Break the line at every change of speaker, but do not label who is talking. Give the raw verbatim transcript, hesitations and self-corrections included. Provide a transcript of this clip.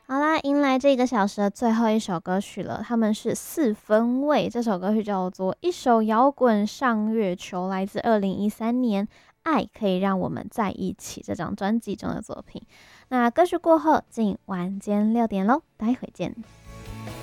好啦，迎来这个小时的最后一首歌曲了，他们是四分卫，这首歌曲叫做《一首摇滚上月球》，来自二零一三年《爱可以让我们在一起》这张专辑中的作品。那歌曲过后进晚间六点喽，待会见。